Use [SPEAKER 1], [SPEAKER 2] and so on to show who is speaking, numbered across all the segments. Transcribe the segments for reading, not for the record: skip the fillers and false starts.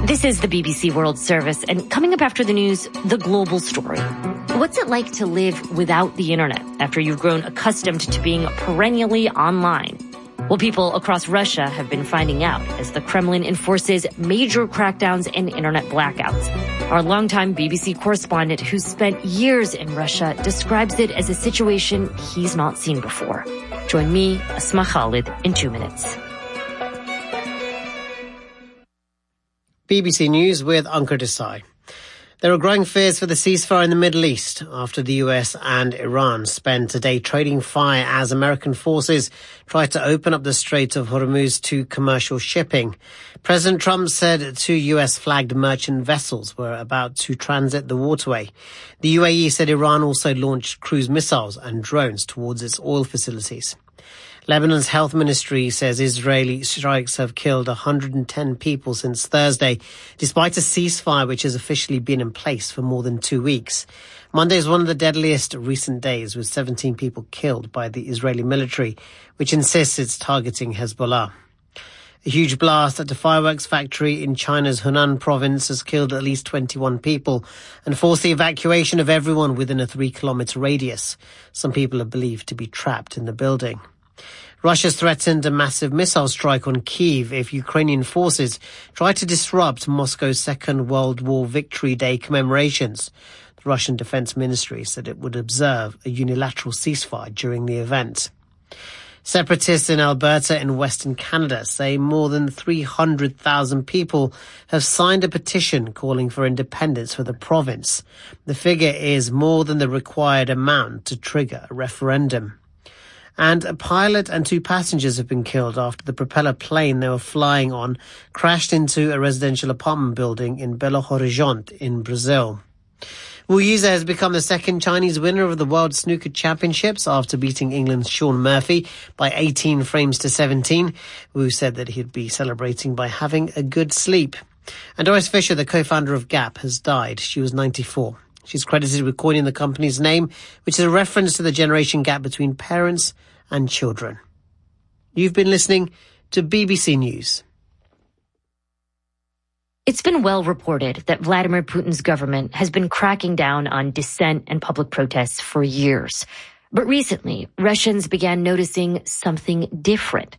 [SPEAKER 1] This is the BBC World Service, and coming up after the news, the global story. What's it like to live without the internet after you've grown accustomed to being perennially online? Well, people across Russia have been finding out as the Kremlin enforces major crackdowns and internet blackouts. Our longtime BBC correspondent who's spent years in Russia describes it as a situation he's not seen before. Join me, Asma Khalid, in 2 minutes.
[SPEAKER 2] BBC News with Ankur Desai. There are growing fears for the ceasefire in the Middle East after the US and Iran spent a day trading fire as American forces tried to open up the Strait of Hormuz to commercial shipping. President Trump said 2 US-flagged merchant vessels were about to transit the waterway. The UAE said Iran also launched cruise missiles and drones towards its oil facilities. Lebanon's health ministry says Israeli strikes have killed 110 people since Thursday, despite a ceasefire which has officially been in place for more than 2 weeks. Monday is one of the deadliest recent days, with 17 people killed by the Israeli military, which insists it's targeting Hezbollah. A huge blast at a fireworks factory in China's Hunan province has killed at least 21 people and forced the evacuation of everyone within a 3-kilometer radius. Some people are believed to be trapped in the building. Russia's threatened a massive missile strike on Kyiv if Ukrainian forces try to disrupt Moscow's Second World War Victory Day commemorations. The Russian Defense Ministry said it would observe a unilateral ceasefire during the event. Separatists in Alberta in Western Canada say more than 300,000 people have signed a petition calling for independence for the province. The figure is more than the required amount to trigger a referendum. And a pilot and 2 passengers have been killed after the propeller plane they were flying on crashed into a residential apartment building in Belo Horizonte in Brazil. Wu Yize has become the second Chinese winner of the World Snooker Championships after beating England's Shaun Murphy by 18 frames to 17. Wu said that he'd be celebrating by having a good sleep. And Doris Fisher, the co-founder of Gap, has died. She was 94. She's credited with coining the company's name, which is a reference to the generation gap between parents and children. You've been listening to BBC News.
[SPEAKER 1] It's been well reported that Vladimir Putin's government has been cracking down on dissent and public protests for years. But recently, Russians began noticing something different.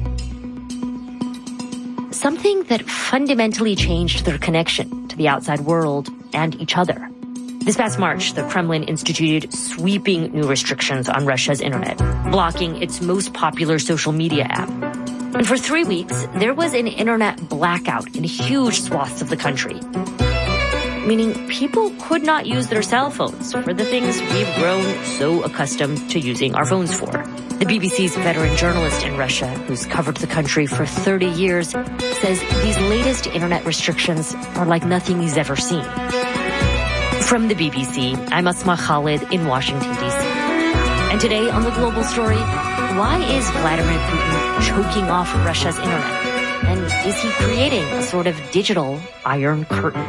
[SPEAKER 1] Something that fundamentally changed their connection to the outside world and each other. This past March, the Kremlin instituted sweeping new restrictions on Russia's internet, blocking its most popular social media app. And for 3 weeks, there was an internet blackout in huge swaths of the country, meaning people could not use their cell phones for the things we've grown so accustomed to using our phones for. The BBC's veteran journalist in Russia, who's covered the country for 30 years, says these latest internet restrictions are like nothing he's ever seen. From the BBC, I'm Asma Khalid in Washington, D.C. And today on The Global Story, why is Vladimir Putin choking off Russia's internet? And is he creating a sort of digital Iron Curtain?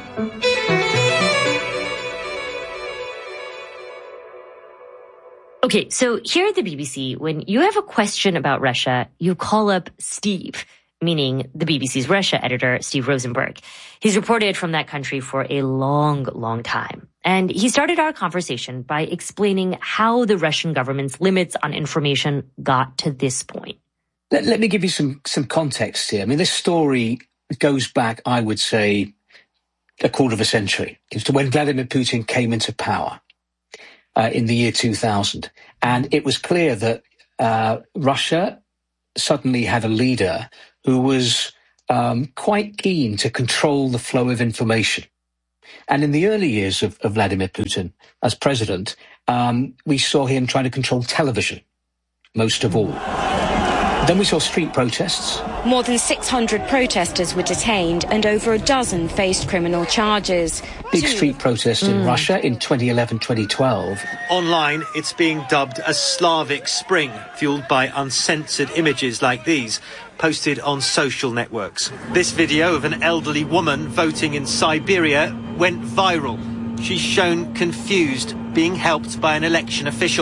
[SPEAKER 1] Okay, so here at the BBC, when you have a question about Russia, you call up Steve, meaning the BBC's Russia editor, Steve Rosenberg. He's reported from that country for a long, long time. And he started our conversation by explaining how the Russian government's limits on information got to this point.
[SPEAKER 3] Let me give you some context here. I mean, this story goes back, I would say, a quarter of a century. It's to when Vladimir Putin came into power in the year 2000. And it was clear that Russia suddenly had a leader who was quite keen to control the flow of information. And in the early years of Vladimir Putin as president, we saw him trying to control television, most of all. Then we saw street protests.
[SPEAKER 4] More than 600 protesters were detained and over a dozen faced criminal charges.
[SPEAKER 3] Big street protests in Russia in 2011-2012.
[SPEAKER 5] Online, it's being dubbed a Slavic Spring, fueled by uncensored images like these, posted on social networks. This video of an elderly woman voting in Siberia went viral. She's shown confused, being helped by an election official.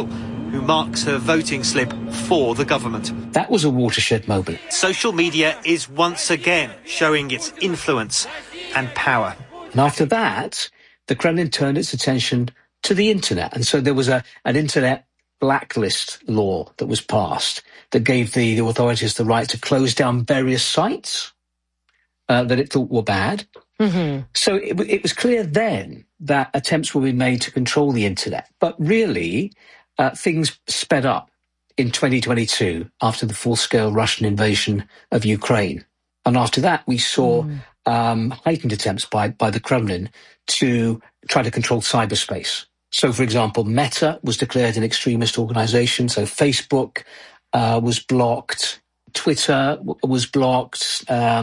[SPEAKER 5] who marks her voting slip for the government.
[SPEAKER 3] That was a watershed moment.
[SPEAKER 5] Social media is once again showing its influence and power.
[SPEAKER 3] And after that, the Kremlin turned its attention to the internet. And so there was an internet blacklist law that was passed that gave the authorities the right to close down various sites that it thought were bad. Mm-hmm. So it was clear then that attempts were being made to control the internet. But really, things sped up in 2022 after the full-scale Russian invasion of Ukraine. And after that, we saw heightened attempts by the Kremlin to try to control cyberspace. So, for example, Meta was declared an extremist organization. So Facebook was blocked, Twitter was blocked,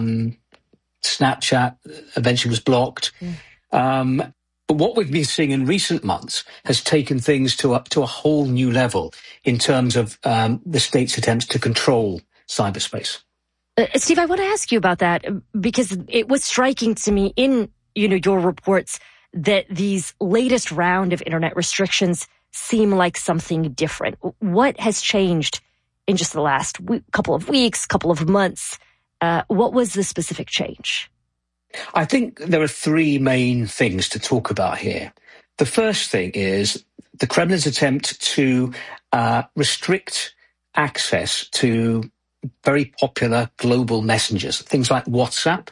[SPEAKER 3] Snapchat eventually was blocked. But what we've been seeing in recent months has taken things to a whole new level in terms of the state's attempts to control cyberspace.
[SPEAKER 1] Steve, I want to ask you about that because it was striking to me in your reports that these latest round of internet restrictions seem like something different. What has changed in just the last couple of weeks, couple of months? What was the specific change?
[SPEAKER 3] I think there are three main things to talk about here. The first thing is the Kremlin's attempt to restrict access to very popular global messengers, things like WhatsApp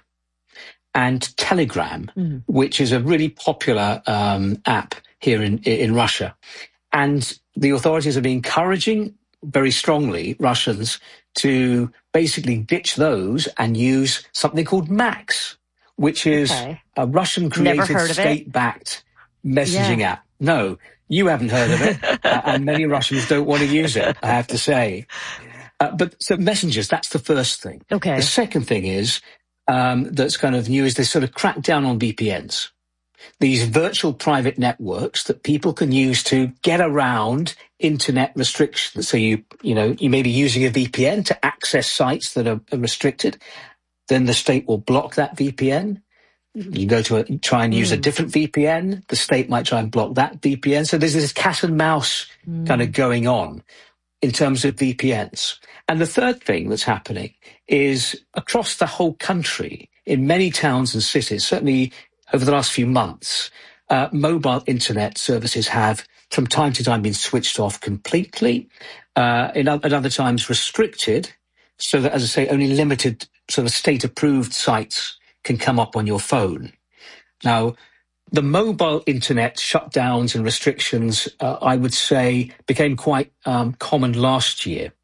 [SPEAKER 3] and Telegram, which is a really popular app here in Russia. And the authorities have been encouraging very strongly Russians to basically ditch those and use something called Max, which is a Russian-created, state-backed messaging app. No, you haven't heard of it, and many Russians don't want to use it, I have to say. But so messengers, that's the first thing. Okay. The second thing is that's kind of new is this sort of crackdown on VPNs. These virtual private networks that people can use to get around internet restrictions. So you may be using a VPN to access sites that are restricted. Then the state will block that VPN. You go to try and use a different VPN. The state might try and block that VPN. So there's this cat and mouse kind of going on in terms of VPNs. And the third thing that's happening is across the whole country, in many towns and cities, certainly over the last few months, mobile internet services have from time to time been switched off completely, at other times restricted, so that, as I say, only limited sort of state-approved sites can come up on your phone. Now, the mobile internet shutdowns and restrictions, I would say, became quite common last year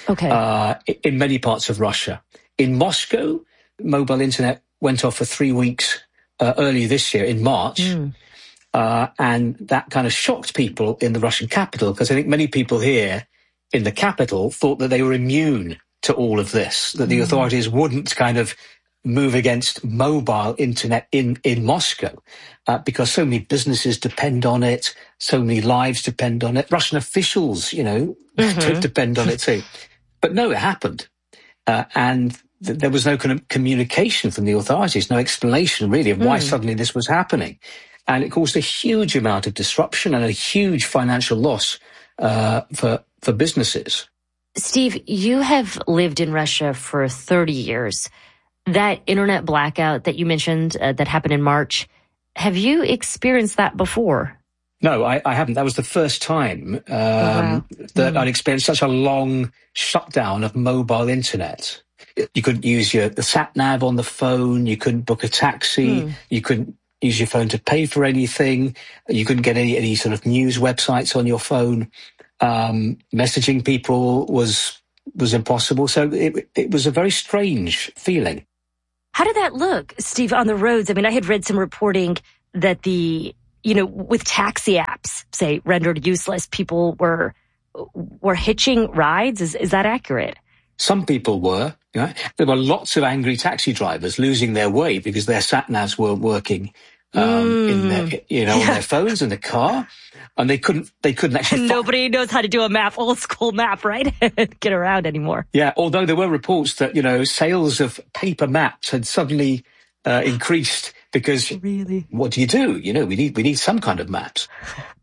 [SPEAKER 3] in many parts of Russia. In Moscow, mobile internet went off for 3 weeks early this year in March. And that kind of shocked people in the Russian capital, because I think many people here in the capital thought that they were immune to all of this, that the authorities wouldn't kind of move against mobile internet in Moscow, because so many businesses depend on it, so many lives depend on it. Russian officials, depend on it too. But no, it happened. And there was no kind of communication from the authorities, no explanation really of why suddenly this was happening. And it caused a huge amount of disruption and a huge financial loss for businesses.
[SPEAKER 1] Steve, you have lived in Russia for 30 years. That internet blackout that you mentioned that happened in March, have you experienced that before?
[SPEAKER 3] No, I haven't. That was the first time that I'd experienced such a long shutdown of mobile internet. You couldn't use the sat-nav on the phone. You couldn't book a taxi. You couldn't use your phone to pay for anything. You couldn't get any sort of news websites on your phone. Messaging people was impossible. So it was a very strange feeling.
[SPEAKER 1] How did that look, Steve, on the roads? I mean, I had read some reporting that with taxi apps, say, rendered useless, people were hitching rides. Is that accurate?
[SPEAKER 3] Some people were. There were lots of angry taxi drivers losing their way because their sat-navs weren't working in their, on their phones in the car, and they couldn't actually.
[SPEAKER 1] Nobody knows how to do a map, old school map, right? Get around anymore.
[SPEAKER 3] Yeah, although there were reports that sales of paper maps had suddenly increased because
[SPEAKER 1] really,
[SPEAKER 3] what do? We need some kind of maps.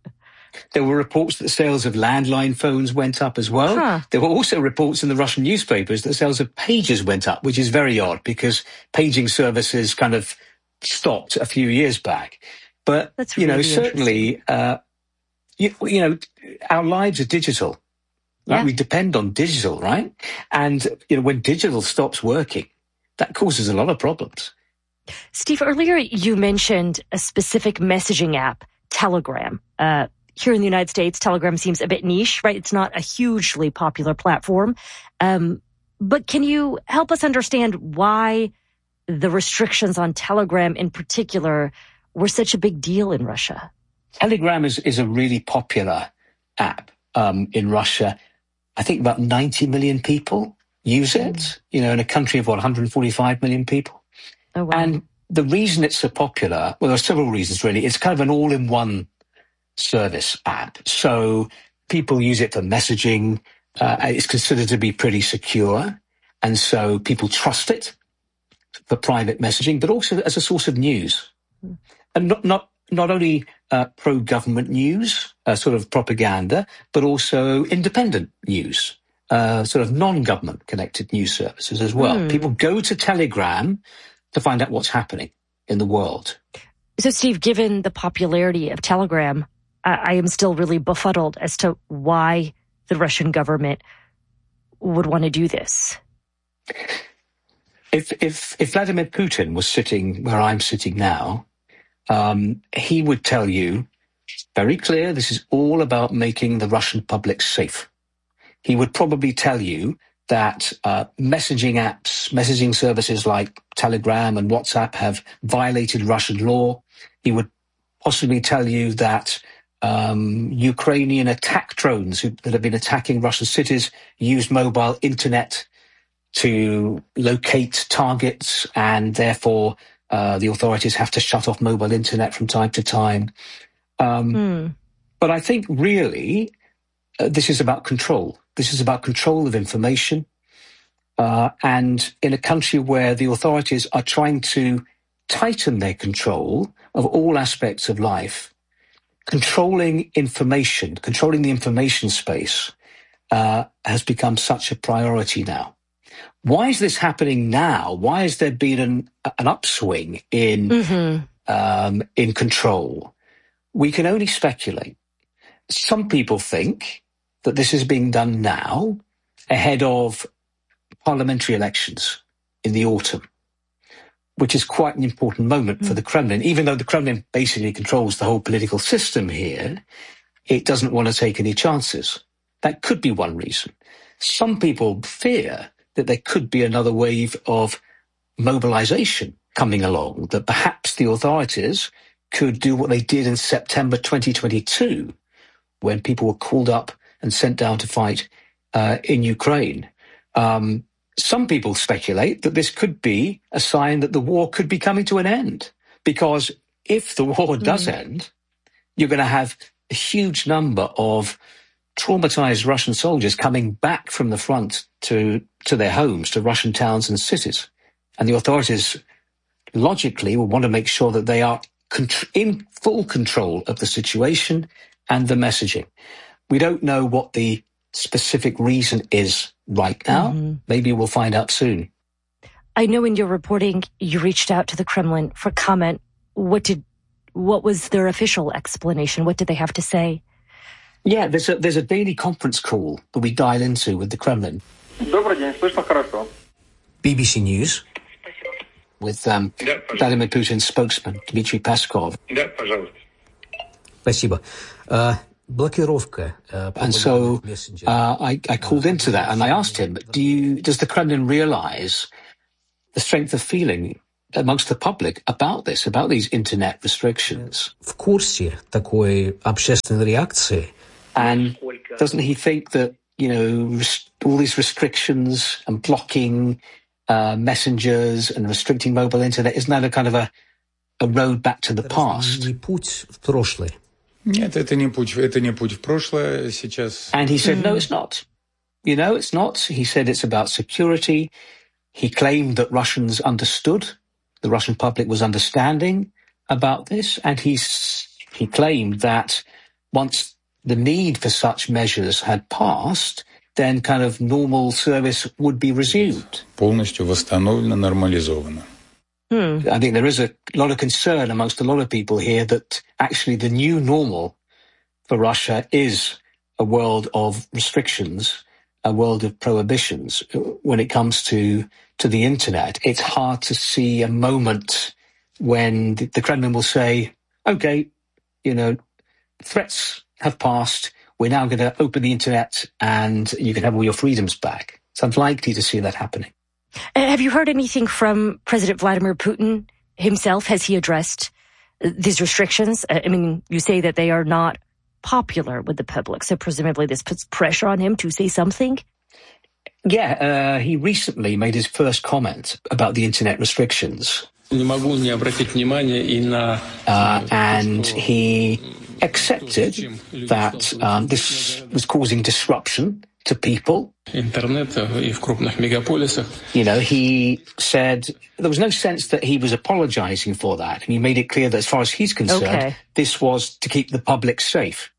[SPEAKER 3] There were reports that sales of landline phones went up as well.
[SPEAKER 1] Huh.
[SPEAKER 3] There were also reports in the Russian newspapers that sales of pagers went up, which is very odd because paging services kind of stopped a few years back. But,
[SPEAKER 1] That's really
[SPEAKER 3] certainly, our lives are digital. Right?
[SPEAKER 1] Yeah.
[SPEAKER 3] We depend on digital, right? And, when digital stops working, that causes a lot of problems.
[SPEAKER 1] Steve, earlier you mentioned a specific messaging app, Telegram. Here in the United States, Telegram seems a bit niche, right? It's not a hugely popular platform. But can you help us understand why the restrictions on Telegram in particular were such a big deal in Russia?
[SPEAKER 3] Telegram is a really popular app in Russia. I think about 90 million people use it, in a country of 145 million people.
[SPEAKER 1] Oh, wow.
[SPEAKER 3] And the reason it's so popular, well, there are several reasons really. It's kind of an all-in-one service app. So people use it for messaging. It's considered to be pretty secure. And so people trust it for private messaging, but also as a source of news. And not only pro-government news, sort of propaganda, but also independent news, sort of non-government connected news services as well. People go to Telegram to find out what's happening in the world.
[SPEAKER 1] So, Steve, given the popularity of Telegram, I am still really befuddled as to why the Russian government would want to do this.
[SPEAKER 3] If Vladimir Putin was sitting where I'm sitting now, he would tell you very clear, this is all about making the Russian public safe. He would probably tell you that messaging apps, messaging services like Telegram and WhatsApp have violated Russian law. He would possibly tell you that Ukrainian attack drones that have been attacking Russian cities use mobile internet to locate targets, and therefore the authorities have to shut off mobile internet from time to time. But I think really this is about control. This is about control of information. And in a country where the authorities are trying to tighten their control of all aspects of life, controlling information, controlling the information space has become such a priority now. Why is this happening now? Why has there been an upswing in control? We can only speculate. Some people think that this is being done now ahead of parliamentary elections in the autumn, which is quite an important moment for the Kremlin. Even though the Kremlin basically controls the whole political system here, it doesn't want to take any chances. That could be one reason. Some people fear that there could be another wave of mobilization coming along, that perhaps the authorities could do what they did in September 2022, when people were called up and sent down to fight in Ukraine. Some people speculate that this could be a sign that the war could be coming to an end, because if the war does end, you're going to have a huge number of traumatized Russian soldiers coming back from the front to their homes, to Russian towns and cities. And the authorities logically will want to make sure that they are in full control of the situation and the messaging. We don't know what the specific reason is right now. Maybe we'll find out soon.
[SPEAKER 1] I know in your reporting you reached out to the Kremlin for comment. What was their official explanation? What did they have to say?
[SPEAKER 3] Yeah, there's a daily conference call that we dial into with the Kremlin.
[SPEAKER 6] Добрый день, слышно хорошо.
[SPEAKER 3] BBC News with Vladimir Putin's spokesman, Dmitry Peskov.
[SPEAKER 6] Да, пожалуйста.
[SPEAKER 7] Спасибо. Блокировка.
[SPEAKER 3] And so I called into that and I asked him, does the Kremlin realize the strength of feeling amongst the public about this, about these internet restrictions?
[SPEAKER 7] В курсе такой общественной реакции.
[SPEAKER 3] And doesn't he think that, all these restrictions and blocking messengers and restricting mobile internet, isn't that a kind of a road back to the past?
[SPEAKER 7] Не путь в прошлое.
[SPEAKER 6] Нет, это не путь в прошлое сейчас.
[SPEAKER 3] And he said, no, it's not. It's not. He said it's about security. He claimed that Russians understood, the Russian public was understanding about this. And he claimed that once the need for such measures had passed, then kind of normal service would be resumed.
[SPEAKER 6] Полностью восстановлено, нормализовано.
[SPEAKER 3] I think there is a lot of concern amongst a lot of people here that actually the new normal for Russia is a world of restrictions, a world of prohibitions. When it comes to the internet, it's hard to see a moment when the Kremlin will say, okay, threats have passed, we're now going to open the internet and you can have all your freedoms back. It's unlikely to see that happening.
[SPEAKER 1] Have you heard anything from President Vladimir Putin himself? Has he addressed these restrictions? I mean, you say that they are not popular with the public, so presumably this puts pressure on him to say something?
[SPEAKER 3] Yeah, he recently made his first comment about the internet restrictions. And he accepted that this was causing disruption to people. He said there was no sense that he was apologizing for that. And he made it clear that as far as he's concerned, this was to keep the public safe.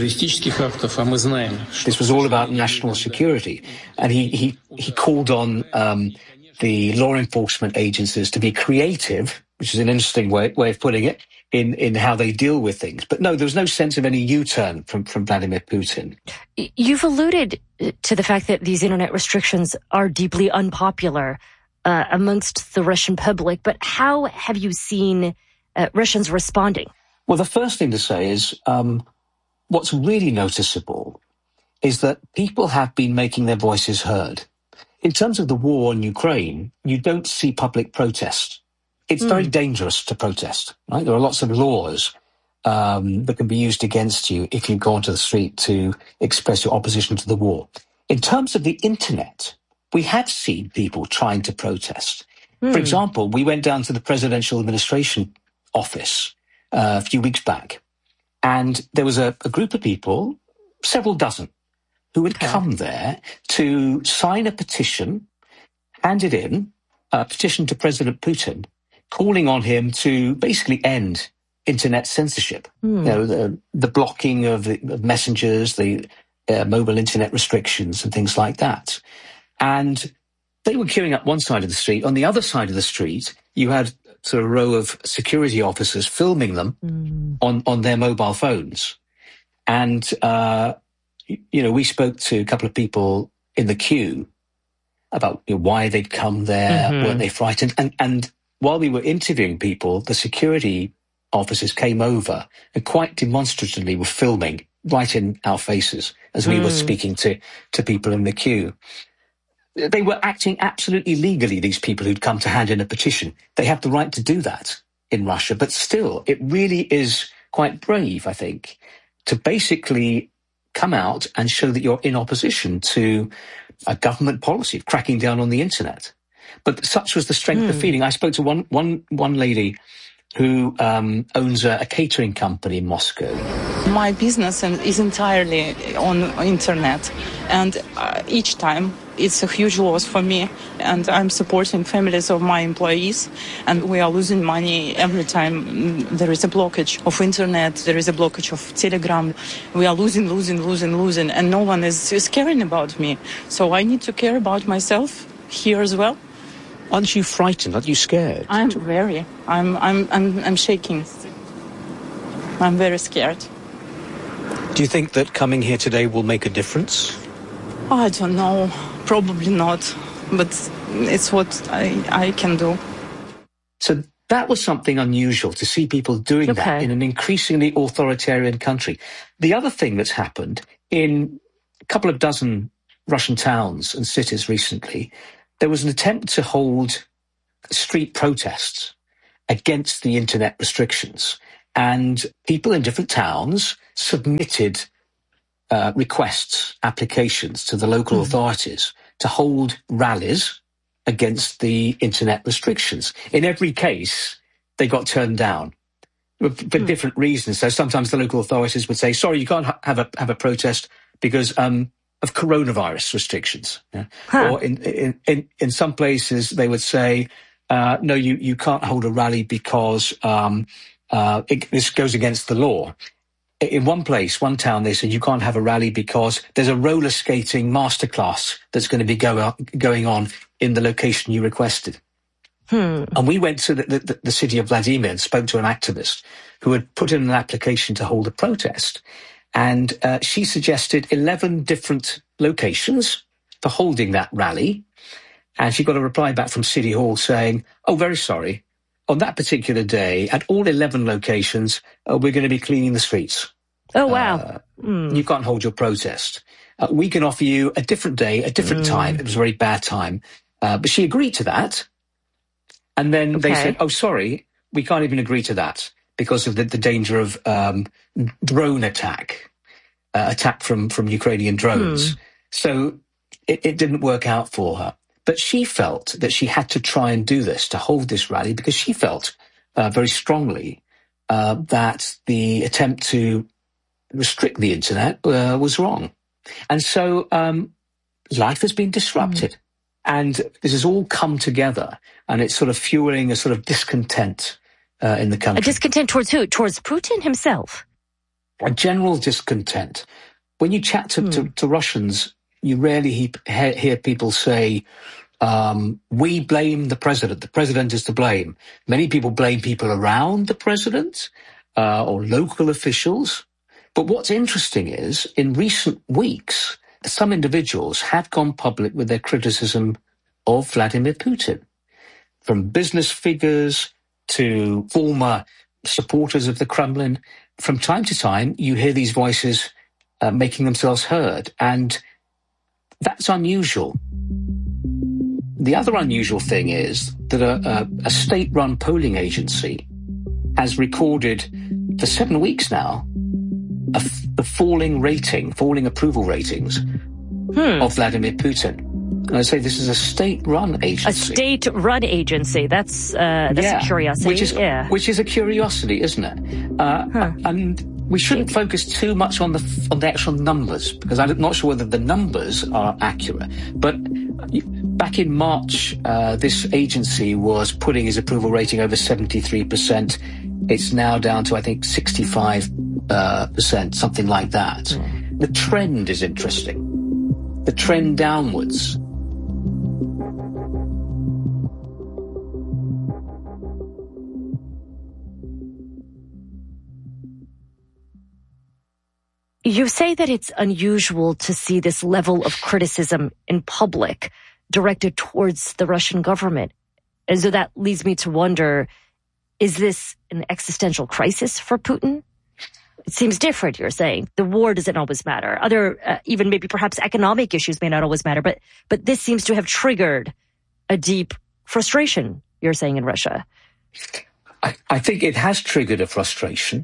[SPEAKER 3] This was all about national security. And he called on the law enforcement agencies to be creative, which is an interesting way of putting it, in how they deal with things. But no, there was no sense of any U-turn from Vladimir Putin.
[SPEAKER 1] You've alluded to the fact that these internet restrictions are deeply unpopular amongst the Russian public, but how have you seen Russians responding?
[SPEAKER 3] Well, the first thing to say is what's really noticeable is that people have been making their voices heard. In terms of the war in Ukraine, you don't see public protest. It's very dangerous to protest, right? There are lots of laws that can be used against you if you go onto the street to express your opposition to the war. In terms of the internet, we have seen people trying to protest. For example, we went down to the Presidential Administration Office a few weeks back, and there was a group of people, several dozen, who had come there to sign a petition, handed in a petition to President Putin, calling on him to basically end internet censorship. The blocking of messengers, the mobile internet restrictions and things like that. And they were queuing up one side of the street. On the other side of the street, you had sort of a row of security officers filming them on their mobile phones. And, we spoke to a couple of people in the queue about why they'd come there, weren't they frightened? And while we were interviewing people, the security officers came over and quite demonstratively were filming right in our faces as we were speaking to people in the queue. They were acting absolutely legally, these people who'd come to hand in a petition. They have the right to do that in Russia, but still, it really is quite brave, I think, to basically come out and show that you're in opposition to a government policy of cracking down on the internet. But such was the strength of feeling. I spoke to one lady who owns a catering company in Moscow.
[SPEAKER 8] My business is entirely on internet, and each time it's a huge loss for me, and I'm supporting families of my employees, and we are losing money every time there is a blockage of internet, there is a blockage of Telegram. We are losing, and no one is caring about me. So I need to care about myself here as well.
[SPEAKER 3] Aren't you frightened? Aren't you scared?
[SPEAKER 8] I'm very. I'm shaking. I'm very scared.
[SPEAKER 3] Do you think that coming here today will make a difference?
[SPEAKER 8] I don't know. Probably not. But it's what I can do.
[SPEAKER 3] So that was something unusual to see people doing that in an increasingly authoritarian country. The other thing that's happened in a couple of dozen Russian towns and cities recently, there was an attempt to hold street protests against the internet restrictions. And people in different towns submitted requests, applications to the local authorities to hold rallies against the internet restrictions. In every case, they got turned down for different reasons. So sometimes the local authorities would say, sorry, you can't have a protest because of coronavirus restrictions. Yeah? Or in some places they would say, no, you can't hold a rally because this goes against the law. in one place, one town, they said you can't have a rally because there's a roller skating masterclass that's going to be going on in the location you requested. And we went to the city of Vladimir and spoke to an activist who had put in an application to hold a protest. And she suggested 11 different locations for holding that rally. And she got a reply back from City Hall saying, oh, very sorry. On that particular day, at all 11 locations, we're going to be cleaning the streets.
[SPEAKER 1] Oh, wow.
[SPEAKER 3] You can't hold your protest. We can offer you a different day, a different time. It was a very bad time. But she agreed to that. And then they said, oh, sorry, we can't even agree to that because of the danger of drone attack from Ukrainian drones. So it didn't work out for her. But she felt that she had to try and do this, to hold this rally, because she felt very strongly that the attempt to restrict the internet was wrong. And so life has been disrupted. And this has all come together, and it's sort of fueling a sort of discontent in the country.
[SPEAKER 1] A discontent towards who? Towards Putin himself?
[SPEAKER 3] A general discontent. When you chat to Russians, you rarely hear people say, we blame the president is to blame. Many people blame people around the president or local officials. But what's interesting is, in recent weeks, some individuals have gone public with their criticism of Vladimir Putin, from business figures to former supporters of the Kremlin. From time to time, you hear these voices making themselves heard, and that's unusual. The other unusual thing is that a state-run polling agency has recorded for 7 weeks now the falling approval ratings of Vladimir Putin. And I say this is a state-run agency.
[SPEAKER 1] A state-run agency. That's a curiosity.
[SPEAKER 3] Which is a curiosity, isn't it? And we shouldn't focus too much on the actual numbers, because I'm not sure whether the numbers are accurate. But back in March, this agency was putting his approval rating over 73%. It's now down to, I think, 65%, something like that. The trend is interesting. The trend downwards.
[SPEAKER 1] You say that it's unusual to see this level of criticism in public directed towards the Russian government. And so that leads me to wonder, is this an existential crisis for Putin? It seems different, you're saying. The war doesn't always matter. Other, even maybe perhaps economic issues may not always matter, but this seems to have triggered a deep frustration, you're saying, in Russia.
[SPEAKER 3] I think it has triggered a frustration.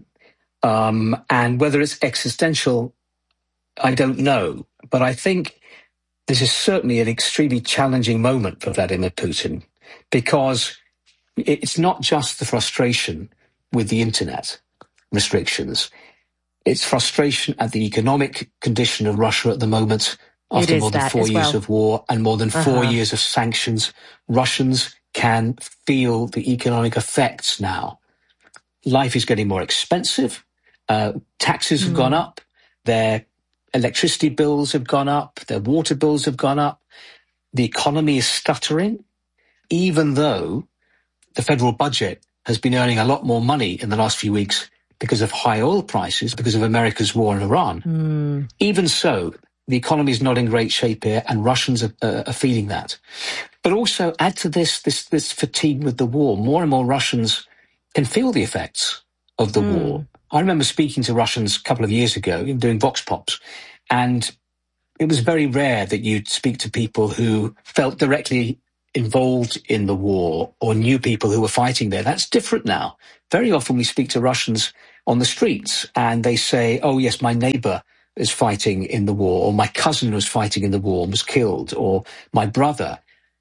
[SPEAKER 3] And whether it's existential, I don't know. But I think this is certainly an extremely challenging moment for Vladimir Putin, because it's not just the frustration with the internet restrictions. It's frustration at the economic condition of Russia at the moment, after more than 4 years of war and more than 4 years of sanctions. Russians can feel the economic effects now. Life is getting more expensive. Taxes have gone up. Their electricity bills have gone up. Their water bills have gone up. The economy is stuttering, even though the federal budget has been earning a lot more money in the last few weeks because of high oil prices, because of America's war in Iran. Even so, the economy is not in great shape here, and Russians are feeling that. But also add to this fatigue with the war. More and more Russians can feel the effects of the war. I remember speaking to Russians a couple of years ago, doing Vox Pops, and it was very rare that you'd speak to people who felt directly involved in the war or knew people who were fighting there. That's different now. Very often we speak to Russians on the streets and they say, oh yes, my neighbor is fighting in the war, or my cousin was fighting in the war and was killed, or my brother.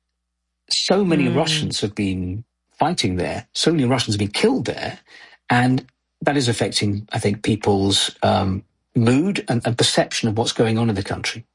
[SPEAKER 3] So many Russians have been fighting there. So many Russians have been killed there. And that is affecting, I think, people's mood and perception of what's going on in the country.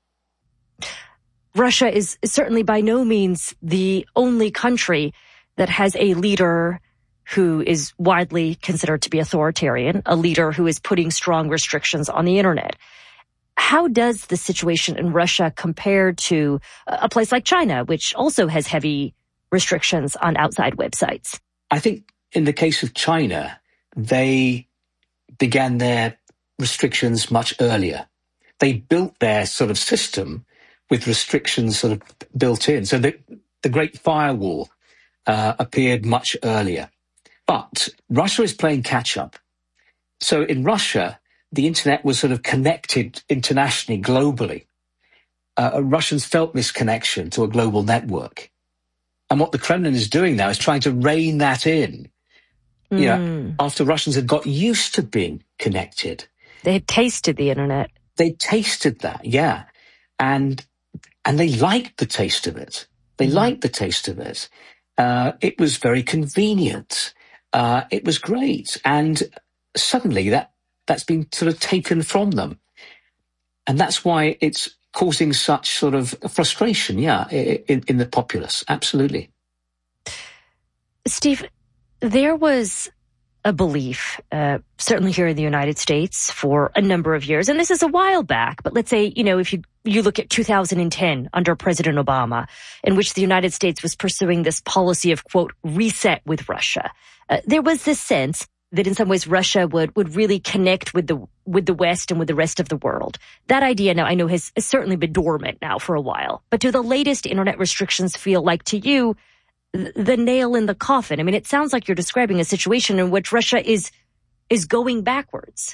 [SPEAKER 1] Russia is certainly by no means the only country that has a leader who is widely considered to be authoritarian, a leader who is putting strong restrictions on the internet. How does the situation in Russia compare to a place like China, which also has heavy restrictions on outside websites?
[SPEAKER 3] I think in the case of China, they began their restrictions much earlier. They built their sort of system with restrictions sort of built in. So the Great Firewall appeared much earlier. But Russia is playing catch up. So in Russia, the internet was sort of connected internationally, globally. Russians felt this connection to a global network. And what the Kremlin is doing now is trying to rein that in. You know, after Russians had got used to being connected.
[SPEAKER 1] They had tasted the internet.
[SPEAKER 3] They tasted that, yeah. And they liked the taste of it. They liked the taste of it. It was very convenient. It was great. And suddenly that's been sort of taken from them. And that's why it's causing such sort of frustration, in the populace. Absolutely.
[SPEAKER 1] Steve, there was a belief, certainly here in the United States for a number of years, and this is a while back, but let's say, if you look at 2010 under President Obama, in which the United States was pursuing this policy of, quote, reset with Russia. There was this sense that in some ways Russia would really connect with the West and with the rest of the world. That idea now I know has certainly been dormant now for a while. But do the latest internet restrictions feel like to you the nail in the coffin? I mean, it sounds like you're describing a situation in which Russia is going backwards.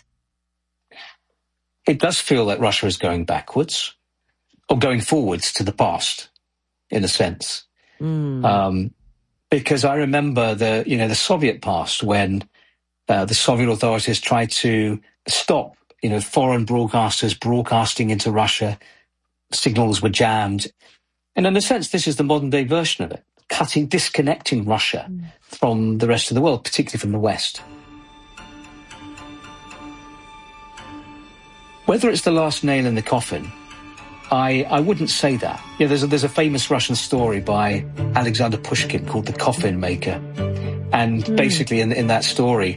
[SPEAKER 3] It does feel that Russia is going backwards, or going forwards to the past, in a sense. Because I remember the Soviet past when the Soviet authorities tried to stop, foreign broadcasters broadcasting into Russia. Signals were jammed. And in a sense, this is the modern day version of it. Disconnecting Russia from the rest of the world, particularly from the West. Whether it's the last nail in the coffin, I wouldn't say that. There's a famous Russian story by Alexander Pushkin called The Coffin Maker. And basically in that story,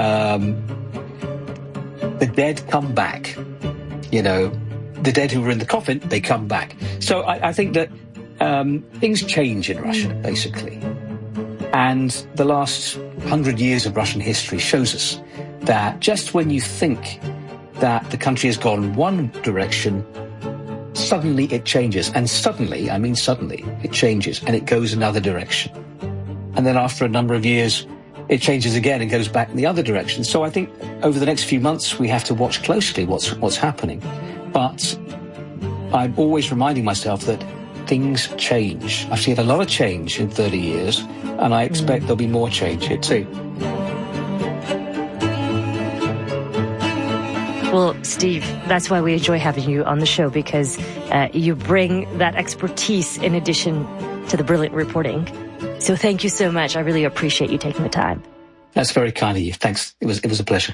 [SPEAKER 3] the dead come back. The dead who were in the coffin, they come back. So I think that things change in Russia, basically. And the last 100 years of Russian history shows us that just when you think that the country has gone one direction, suddenly it changes. And suddenly, I mean suddenly, it changes and it goes another direction. And then after a number of years, it changes again and goes back in the other direction. So I think over the next few months, we have to watch closely what's happening. But I'm always reminding myself that things change. I've seen a lot of change in 30 years, and I expect there'll be more change here too.
[SPEAKER 1] Well, Steve, that's why we enjoy having you on the show, because you bring that expertise in addition to the brilliant reporting. So thank you so much. I really appreciate you taking the time.
[SPEAKER 3] That's very kind of you. Thanks. It was a pleasure.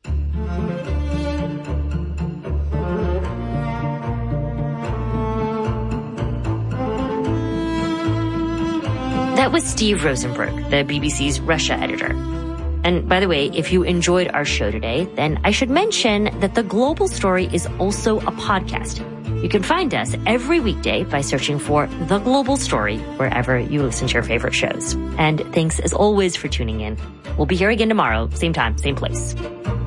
[SPEAKER 1] That was Steve Rosenberg, the BBC's Russia editor. And by the way, if you enjoyed our show today, then I should mention that The Global Story is also a podcast. You can find us every weekday by searching for The Global Story wherever you listen to your favorite shows. And thanks as always for tuning in. We'll be here again tomorrow, same time, same place.